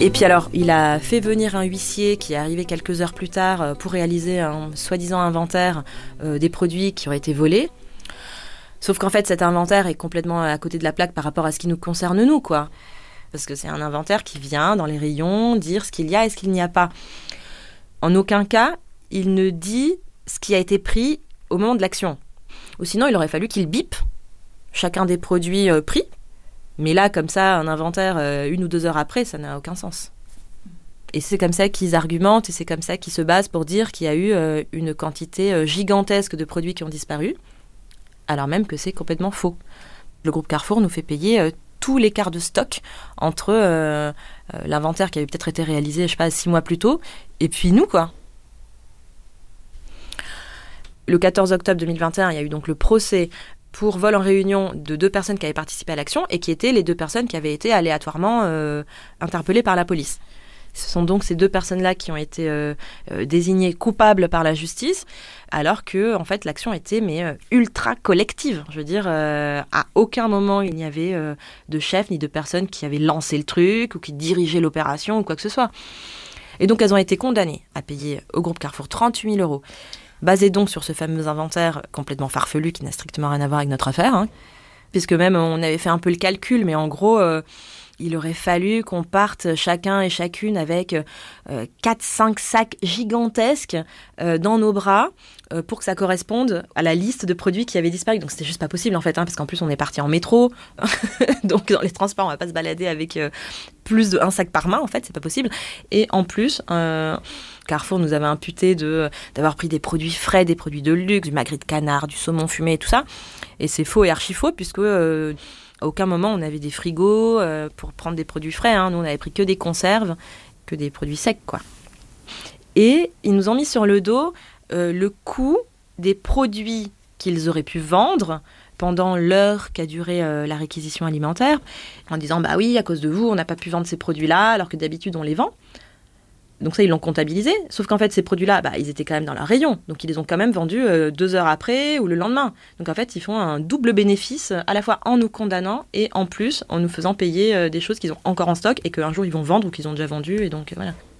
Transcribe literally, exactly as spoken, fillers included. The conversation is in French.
Et puis alors, il a fait venir un huissier qui est arrivé quelques heures plus tard pour réaliser un soi-disant inventaire euh, des produits qui ont été volés. Sauf qu'en fait, cet inventaire est complètement à côté de la plaque par rapport à ce qui nous concerne nous, quoi. Parce que c'est un inventaire qui vient dans les rayons dire ce qu'il y a et ce qu'il n'y a pas. En aucun cas, il ne dit ce qui a été pris au moment de l'action. Ou sinon, il aurait fallu qu'il bip chacun des produits euh, pris. Mais là, comme ça, un inventaire euh, une ou deux heures après, ça n'a aucun sens. Et c'est comme ça qu'ils argumentent et c'est comme ça qu'ils se basent pour dire qu'il y a eu euh, une quantité euh, gigantesque de produits qui ont disparu, alors même que c'est complètement faux. Le groupe Carrefour nous fait payer euh, tout l'écart de stock entre euh, euh, l'inventaire qui avait peut-être été réalisé, je sais pas, six mois plus tôt, et puis nous, quoi. Le quatorze octobre deux mille vingt et un, il y a eu donc le procès pour vol en réunion de deux personnes qui avaient participé à l'action et qui étaient les deux personnes qui avaient été aléatoirement euh, interpellées par la police. Ce sont donc ces deux personnes-là qui ont été euh, euh, désignées coupables par la justice, alors que en fait l'action était mais euh, ultra collective. Je veux dire, euh, à aucun moment il n'y avait euh, de chef ni de personnes qui avaient lancé le truc ou qui dirigeaient l'opération ou quoi que ce soit. Et donc elles ont été condamnées à payer au groupe Carrefour trente-huit mille euros, basé donc sur ce fameux inventaire complètement farfelu qui n'a strictement rien à voir avec notre affaire, hein, puisque même on avait fait un peu le calcul, mais en gros euh, il aurait fallu qu'on parte chacun et chacune avec euh, quatre cinq sacs gigantesques euh, dans nos bras euh, pour que ça corresponde à la liste de produits qui avaient disparu. Donc c'était juste pas possible en fait, hein, parce qu'en plus on est parti en métro, donc dans les transports on va pas se balader avec euh, plus d'un sac par main en fait, c'est pas possible. Et en plus, euh, Carrefour nous avait imputé de, d'avoir pris des produits frais, des produits de luxe, du magret de canard, du saumon fumé et tout ça. Et c'est faux et archi faux puisque... Euh, À aucun moment, on avait des frigos euh, pour prendre des produits frais. Hein. Nous, on n'avait pris que des conserves, que des produits secs, quoi. Et ils nous ont mis sur le dos euh, le coût des produits qu'ils auraient pu vendre pendant l'heure qu'a duré euh, la réquisition alimentaire, en disant « Bah oui, à cause de vous, on n'a pas pu vendre ces produits-là, alors que d'habitude, on les vend. » Donc ça, ils l'ont comptabilisé. Sauf qu'en fait, ces produits-là, bah, ils étaient quand même dans leur rayon. Donc ils les ont quand même vendus euh, deux heures après ou le lendemain. Donc en fait, ils font un double bénéfice, à la fois en nous condamnant et en plus en nous faisant payer euh, des choses qu'ils ont encore en stock et qu'un jour, ils vont vendre ou qu'ils ont déjà vendu. Et donc, euh, voilà.